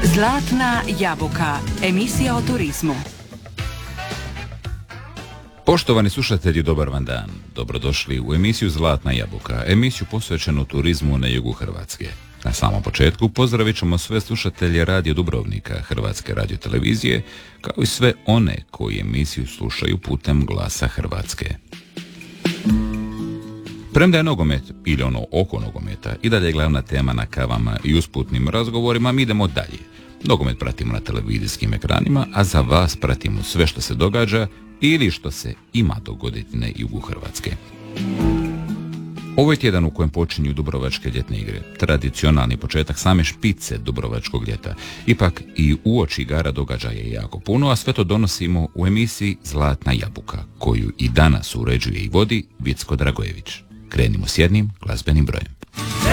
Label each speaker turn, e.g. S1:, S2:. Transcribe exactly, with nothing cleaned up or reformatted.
S1: Zlatna jabuka, emisija o turizmu.
S2: Poštovani slušatelji, dobar vam dan. Dobrodošli u emisiju Zlatna jabuka, emisiju posvećenu turizmu na jugu Hrvatske. Na samom početku pozdravit ćemo sve slušatelje Radio Dubrovnika, Hrvatske radiotelevizije, kao i sve one koji emisiju slušaju putem Glasa Hrvatske. Premda je nogomet, ili ono oko nogometa, i dalje je glavna tema na kavama i usputnim razgovorima, mi idemo dalje. Nogomet pratimo na televizijskim ekranima, a za vas pratimo sve što se događa ili što se ima dogoditi na jugu Hrvatske. Ovo je tjedan u kojem počinju dubrovačke ljetne igre, tradicionalni početak same špice dubrovačkog ljeta. Ipak i uoči igara događaja je jako puno, a sve to donosimo u emisiji Zlatna jabuka, koju i danas uređuje i vodi Vicko Dragojević. Krenimo s jednim glazbenim brojem.